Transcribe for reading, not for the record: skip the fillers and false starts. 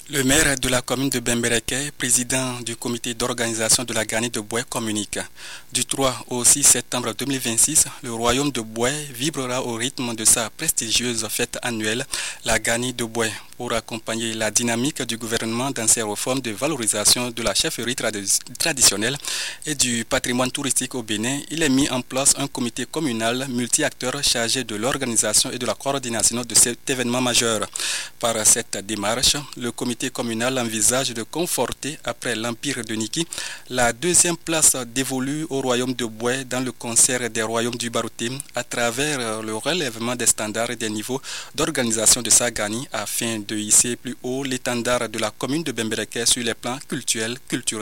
Le maire de la commune de Bembereke, président du comité d'organisation de la Gani de Boué, communique. Du 3 au 6 septembre 2026, le royaume de Boué vibrera au rythme de sa prestigieuse fête annuelle, la Gani de Boué, pour accompagner la dynamique du gouvernement dans ses réformes de valorisation de la chefferie traditionnelle et du patrimoine touristique au Bénin. Il est mis en place un comité communal multi-acteurs chargé de l'organisation et de la coordination de cet événement majeur. Par cette démarche, le comité communal envisage de conforter, après l'Empire de Niki, la deuxième place dévolue au royaume de Boué dans le concert des royaumes du Barouté à travers le relèvement des standards et des niveaux d'organisation de sa Gani afin de hisser plus haut l'étendard de la commune de Bembereke sur les plans culturels, culturels